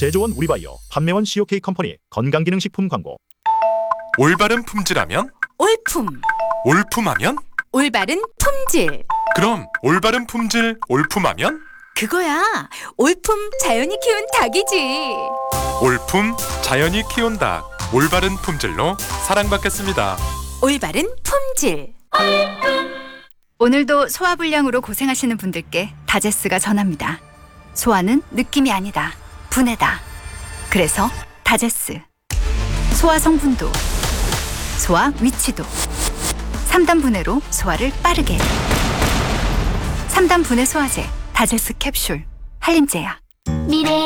제조원 우리바이오, 판매원 COK 컴퍼니 건강기능식품 광고. 올바른 품질하면? 올품, 올품하면? 올바른 품질. 그럼 올바른 품질 올품하면? 그거야. 올품 자연이 키운 닭이지. 올품 자연이 키운 닭, 올바른 품질로 사랑받겠습니다. 올바른 품질. 오늘도 소화불량으로 고생하시는 분들께 다제스가 전합니다. 소화는 느낌이 아니다, 분해다. 그래서 다제스. 소화 성분도, 소화 위치도 3단 분해로 소화를 빠르게. 3단 분해 소화제 다제스 캡슐 한림제약. 미래